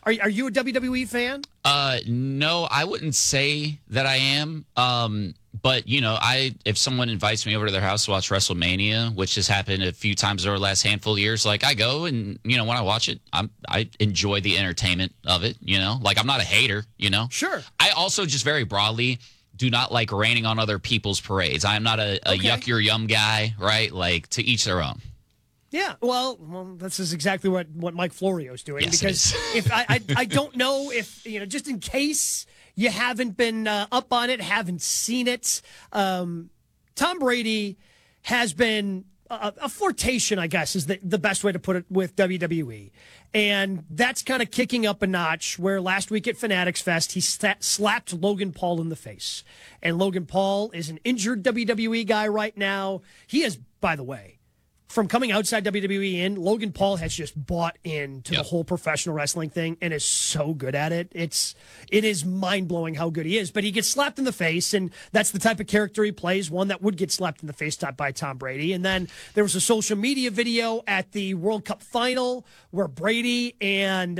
Are you a WWE fan? No, I wouldn't say that I am. But if someone invites me over to their house to watch WrestleMania, which has happened a few times over the last handful of years, like I go and when I watch it, I enjoy the entertainment of it. Like I'm not a hater. Sure. I also just very broadly do not like raining on other people's parades. I am not a yuck your yum guy, right? Like to each their own. Yeah, well, this is exactly what Mike Florio's doing. Yes, because if I don't know if, just in case you haven't been up on it, haven't seen it, Tom Brady has been a flirtation, I guess, is the best way to put it, with WWE. And that's kind of kicking up a notch, where last week at Fanatics Fest, he slapped Logan Paul in the face. And Logan Paul is an injured WWE guy right now. He is, by the way, from coming outside WWE in, Logan Paul has just bought into the whole professional wrestling thing and is so good at it. It is mind-blowing how good he is. But he gets slapped in the face, and that's the type of character he plays, one that would get slapped in the face by Tom Brady. And then there was a social media video at the World Cup final where Brady and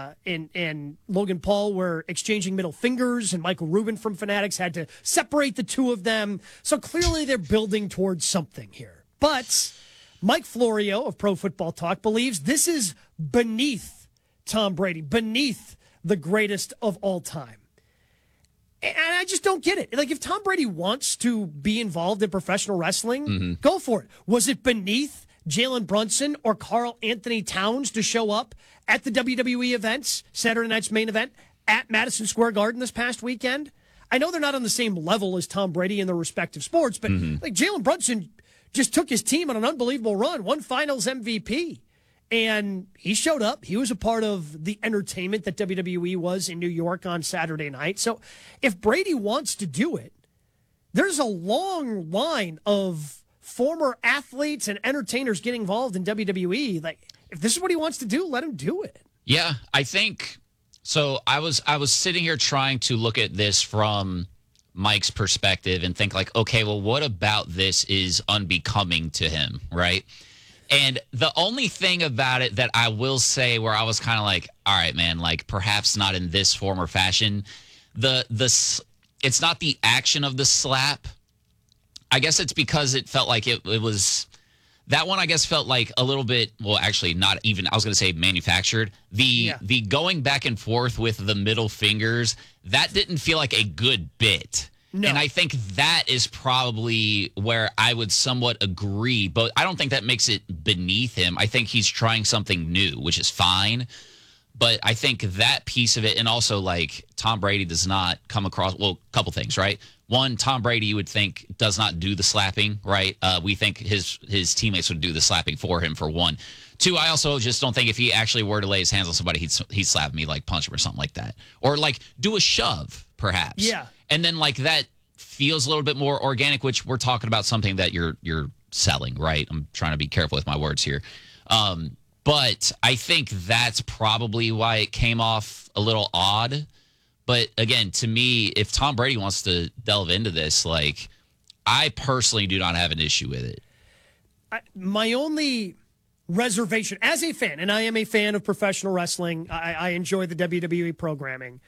Logan Paul were exchanging middle fingers, and Michael Rubin from Fanatics had to separate the two of them. So clearly they're building towards something here. But Mike Florio of Pro Football Talk believes this is beneath Tom Brady, beneath the greatest of all time. And I just don't get it. Like, if Tom Brady wants to be involved in professional wrestling, go for it. Was it beneath Jalen Brunson or Karl Anthony Towns to show up at the WWE events, Saturday night's main event, at Madison Square Garden this past weekend? I know they're not on the same level as Tom Brady in their respective sports, but like Jalen Brunson just took his team on an unbelievable run, won finals MVP. And he showed up. He was a part of the entertainment that WWE was in New York on Saturday night. So if Brady wants to do it, there's a long line of former athletes and entertainers getting involved in WWE. Like, if this is what he wants to do, let him do it. Yeah, I think so. I was sitting here trying to look at this from Mike's perspective and think like, okay, well, what about this is unbecoming to him, right? And the only thing about it that I will say where I was kind of like, all right, man, like perhaps not in this form or fashion, it's not the action of the slap. I guess it's because it felt like it was that one. I guess felt like a little bit. Well, actually, not even. I was going to say manufactured. The going back and forth with the middle fingers, that didn't feel like a good bit. No. And I think that is probably where I would somewhat agree, but I don't think that makes it beneath him. I think he's trying something new, which is fine. But I think that piece of it, and also like Tom Brady does not come across, well, a couple things, right? One, Tom Brady, you would think, does not do the slapping, right? We think his teammates would do the slapping for him, for one. Two, I also just don't think if he actually were to lay his hands on somebody, he'd slap me, like punch him or something like that. Or like do a shove, perhaps. Yeah. And then like that feels a little bit more organic, which we're talking about something that you're selling, right? I'm trying to be careful with my words here. But I think that's probably why it came off a little odd. But again, to me, if Tom Brady wants to delve into this, like, I personally do not have an issue with it. My only reservation as a fan, and I am a fan of professional wrestling, I enjoy the WWE programming.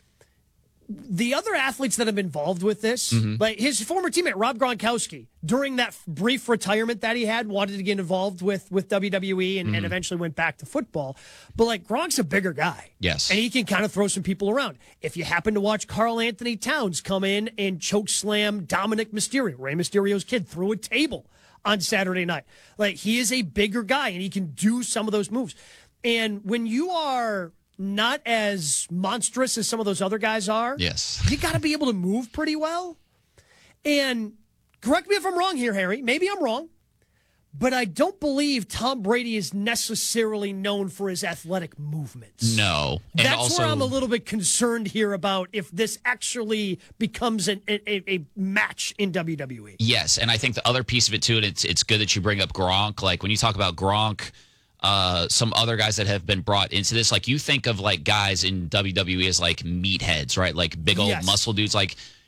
The other athletes that have been involved with this, like his former teammate, Rob Gronkowski, during that brief retirement that he had, wanted to get involved with WWE and eventually went back to football. But like Gronk's a bigger guy. Yes. And he can kind of throw some people around. If you happen to watch Karl Anthony Towns come in and choke slam Dominic Mysterio, Rey Mysterio's kid, through a table on Saturday night. Like, he is a bigger guy and he can do some of those moves. And when you are not as monstrous as some of those other guys are, yes, you got to be able to move pretty well. And correct me if I'm wrong here, Harry. Maybe I'm wrong. But I don't believe Tom Brady is necessarily known for his athletic movements. No. And that's also where I'm a little bit concerned here about if this actually becomes a match in WWE. Yes, and I think the other piece of it, too, and it's good that you bring up Gronk. Like, when you talk about Gronk, some other guys that have been brought into this, like you think of like guys in WWE as like meatheads, right? Like big old muscle dudes. Like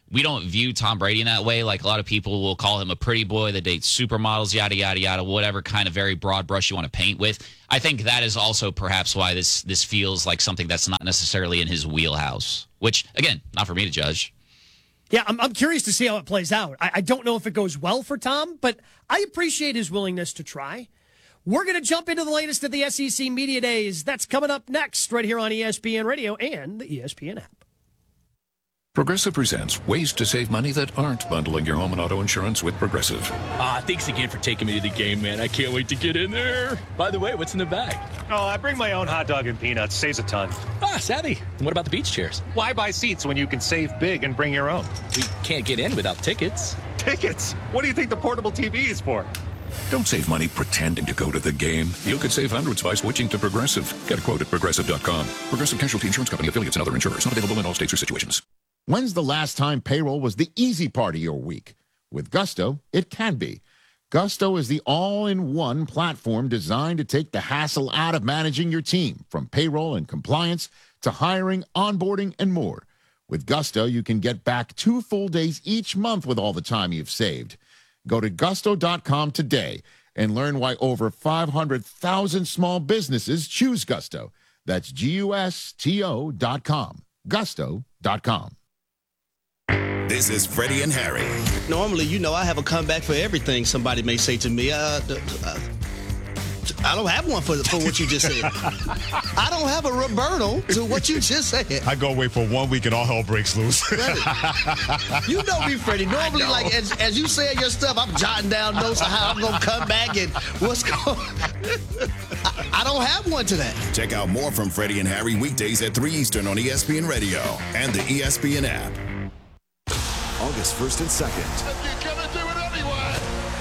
we don't view Tom Brady in that way. Like, a lot of people will call him a pretty boy that dates supermodels, yada, yada, yada, whatever kind of very broad brush you want to paint with. I think that is also perhaps why this feels like something that's not necessarily in his wheelhouse, which, again, not for me to judge. Yeah, I'm curious to see how it plays out. I don't know if it goes well for Tom, but I appreciate his willingness to try. We're going to jump into the latest of the SEC Media Days. That's coming up next right here on ESPN Radio and the ESPN app. Progressive presents ways to save money that aren't bundling your home and auto insurance with Progressive. Thanks again for taking me to the game, man. I can't wait to get in there. By the way, what's in the bag? Oh, I bring my own hot dog and peanuts. Saves a ton. Savvy. And what about the beach chairs? Why buy seats when you can save big and bring your own? We can't get in without tickets. Tickets? What do you think the portable TV is for? Don't save money pretending to go to the game. You could save hundreds by switching to Progressive. Get a quote at Progressive.com. Progressive Casualty Insurance Company, affiliates, and other insurers. Not available in all states or situations. When's the last time payroll was the easy part of your week? With Gusto, it can be. Gusto is the all-in-one platform designed to take the hassle out of managing your team, from payroll and compliance to hiring, onboarding, and more. With Gusto, you can get back 2 full days each month with all the time you've saved. Go to gusto.com today and learn why over 500,000 small businesses choose Gusto. That's GUSTO.com. Gusto.com. This is Freddie and Harry. Normally, I have a comeback for everything somebody may say to me. I don't have one for what you just said. I don't have a rebuttal to what you just said. I go away for 1 week and all hell breaks loose. You know me, Freddie. Normally, like as you say your stuff, I'm jotting down notes of how I'm going to come back and what's going I don't have one to that. Check out more from Freddie and Harry weekdays at 3 Eastern on ESPN Radio and the ESPN app. August 1st and 2nd. You're going to do it anyway.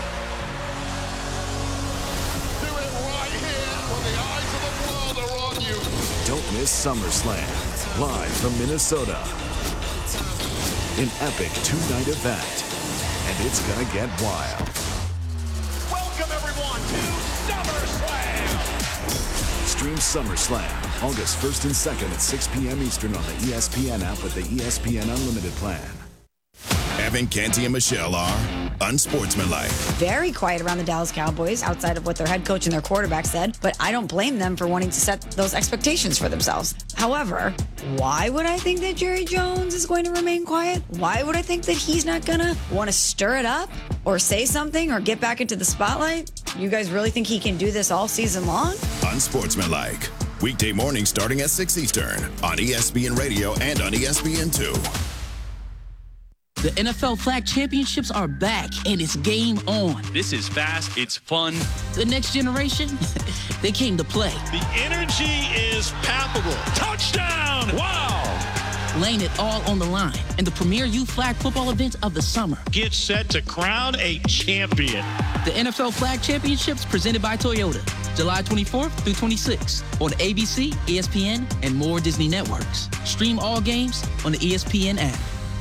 Do it right here when the eyes of the world are on you. Don't miss SummerSlam, live from Minnesota. An epic 2-night event, and it's going to get wild. Welcome, everyone, to SummerSlam. Stream SummerSlam, August 1st and 2nd at 6 p.m. Eastern on the ESPN app with the ESPN Unlimited plan. Evan, Canty, and Michelle are unsportsmanlike. Very quiet around the Dallas Cowboys outside of what their head coach and their quarterback said, but I don't blame them for wanting to set those expectations for themselves. However, why would I think that Jerry Jones is going to remain quiet? Why would I think that he's not going to want to stir it up or say something or get back into the spotlight? You guys really think he can do this all season long? Unsportsmanlike. Weekday mornings starting at 6 Eastern on ESPN Radio and on ESPN2. The NFL Flag Championships are back, and it's game on. This is fast. It's fun. The next generation, they came to play. The energy is palpable. Touchdown! Wow! Laying it all on the line in the premier youth flag football event of the summer. Get set to crown a champion. The NFL Flag Championships presented by Toyota, July 24th through 26th on ABC, ESPN, and more Disney networks. Stream all games on the ESPN app.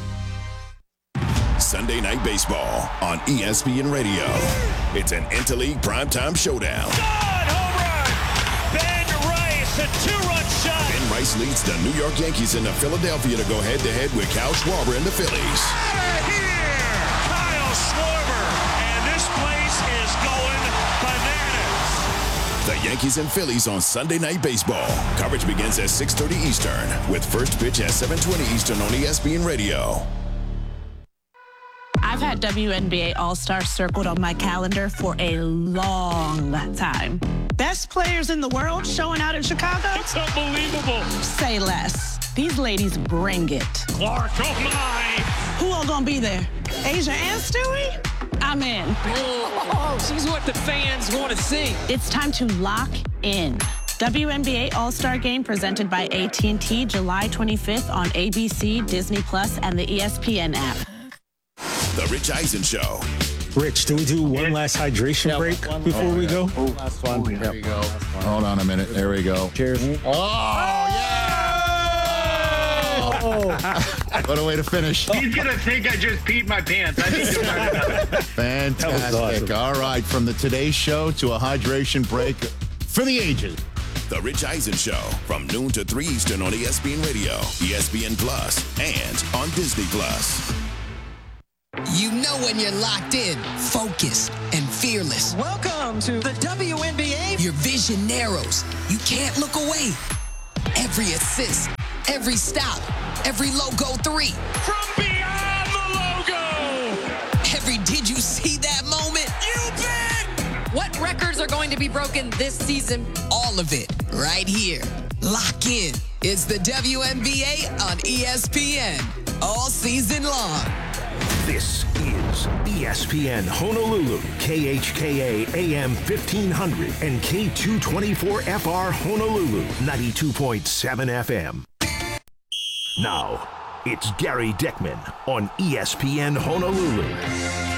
Sunday Night Baseball on ESPN Radio. It's an interleague primetime showdown. Home run! Ben Rice, a 2-run shot. Ben Rice leads the New York Yankees into Philadelphia to go head-to-head with Kyle Schwarber and the Phillies. Out of here! Kyle Schwarber, and this place is going bananas. The Yankees and Phillies on Sunday Night Baseball. Coverage begins at 6:30 Eastern with first pitch at 7:20 Eastern on ESPN Radio. I've had WNBA All-Star circled on my calendar for a long time. Best players in the world showing out in Chicago? It's unbelievable. Say less. These ladies bring it. Clark, oh my! Who all gonna be there? Asia and Stewie? I'm in. Oh, she's what the fans want to see. It's time to lock in. WNBA All-Star Game presented by AT&T July 25th on ABC, Disney Plus, and the ESPN app. The Rich Eisen Show. Rich, do we do one last hydration break before we go? Last one. There we go. Hold on a minute. There we go. Cheers. Oh, yeah! What a way to finish. He's going to think I just peed my pants. I need to learn about it. Fantastic. All right, from the Today Show to a hydration break for the ages. The Rich Eisen Show from noon to 3 Eastern on ESPN Radio, ESPN Plus, and on Disney Plus. know when you're locked in, focused, and fearless. Welcome to the WNBA. Your vision narrows. You can't look away. Every assist, every stop, every logo 3. From beyond the logo. Every did you see that moment? You bet. What records are going to be broken this season? All of it right here. Lock in. It's the WNBA on ESPN all season long. This is ESPN Honolulu, KHKA AM 1500 and K224FR Honolulu, 92.7 FM. Now, it's Gary Dickman on ESPN Honolulu.